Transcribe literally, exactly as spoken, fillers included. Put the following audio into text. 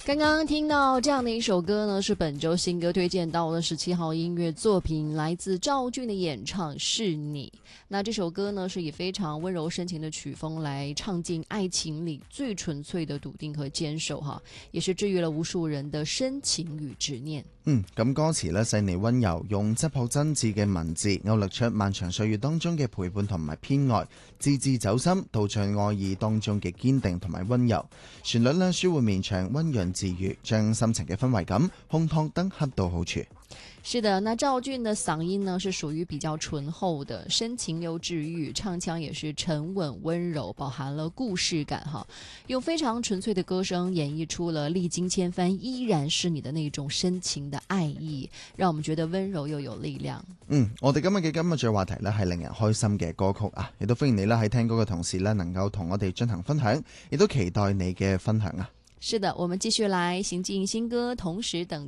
刚刚听到这样的一首歌呢，是本周新歌推荐到了十七号音乐作品，来自赵俊的演唱《是你》。那这首歌呢，是以非常温柔深情的曲風來唱盡愛情裏最純粹的篤定和堅守哈，也是治癒了無數人的深情與執念。 嗯，咁歌詞呢細膩溫柔，用質樸真摯嘅文字勾勒出漫長歲月當中嘅陪伴同埋偏愛，字字走心，道出愛意當中嘅堅定同埋溫柔。旋律呢舒緩綿長，溫潤治癒，將心情嘅氛圍感烘湯燈恰到好處。 是的，那趙俊的嗓音呢是屬於比較醇厚的，深情又治癒，唱腔也是沉穩溫柔，飽含了故事感哈，用非常純粹的歌聲演繹出了歷經千帆依然是你的那種深情的愛意，讓我們覺得溫柔又有力量。 嗯，我哋今日嘅今日最話題呢係令人開心嘅歌曲啊，亦都歡迎你啦喺聽歌嘅同時呢能夠同我哋進行分享，亦都期待你嘅分享啊。 是的，我們繼續來行進新歌，同時等